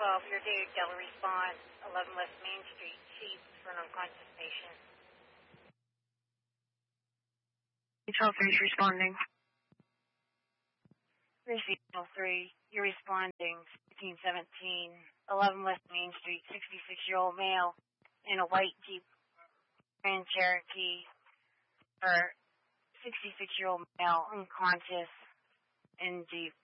12, your date Delta response, 11 West Main Street, Chief, for an unconscious patient. 12 3 is responding. Receival 3, you're responding, 1517, 11 West Main Street, 66-year-old male in a white Jeep Grand Cherokee, for 66-year-old male unconscious in Jeep.